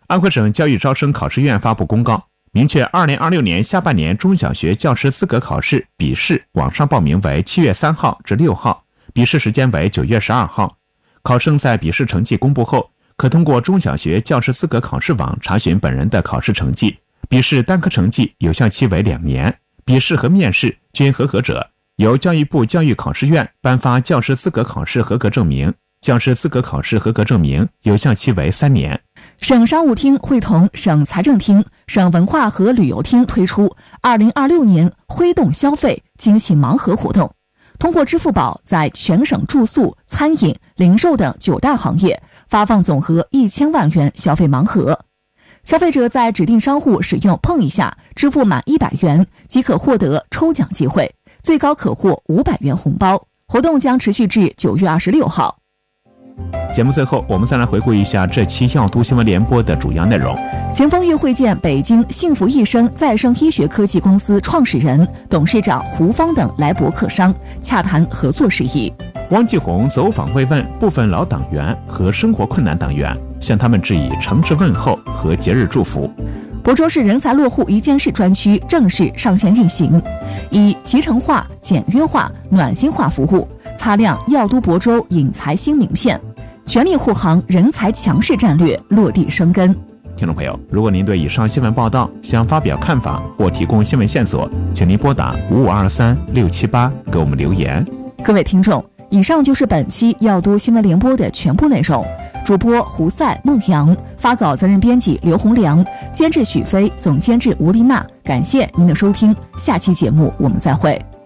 安徽省教育招生考试院发布公告，明确2026年下半年中小学教师资格考试笔试网上报名为7月3号至6号，笔试时间为9月12号。考生在笔试成绩公布后，可通过中小学教师资格考试网查询本人的考试成绩。笔试单科成绩有效期为2年，笔试和面试均合格者，由教育部教育考试院颁发教师资格考试合格证明。教师资格考试合格证明有效期为3年。 省商务厅会同省财政厅、省文化和旅游厅推出2026年挥动消费惊喜盲盒活动，通过支付宝在全省住宿、餐饮、零售等9大行业发放总额1000万元消费盲盒。消费者在指定商户使用碰一下支付满100元即可获得抽奖机会，最高可获500元红包。活动将持续至9月26号。 节目最后，我们再来回顾一下这期耀都新闻联播的主要内容。 钱枫玉会见北京幸福益生再生医学科技公司创始人、董事长胡芳等来博客商，洽谈合作事宜。 汪继红走访慰问部分老党员和生活困难党员，向他们致以诚挚问候和节日祝福。 亳州市人才落户一件事专区正式上线运行，以集成化、简约化、暖心化服务，擦亮耀都亳州引才新名片，全力护航人才强势战略落地生根。 听众朋友，如果您对以上新闻报道想发表看法或提供新闻线索，请您拨打5523678给我们留言。 各位听众，以上就是本期耀都新闻联播的全部内容。主播胡赛、孟阳，发稿责任编辑刘洪良，监制许飞，总监制吴丽娜。感谢您的收听，下期节目我们再会。